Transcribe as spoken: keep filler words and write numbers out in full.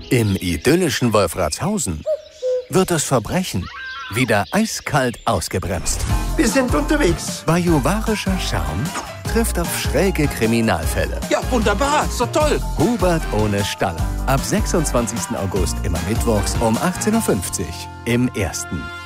Im idyllischen Wolfratshausen wird das Verbrechen wieder eiskalt ausgebremst. Wir sind unterwegs. Bajuwarischer Charme trifft auf schräge Kriminalfälle. Ja, wunderbar, so toll. Hubert ohne Staller. Ab sechsundzwanzigsten August immer mittwochs um achtzehn Uhr fünfzig im Ersten.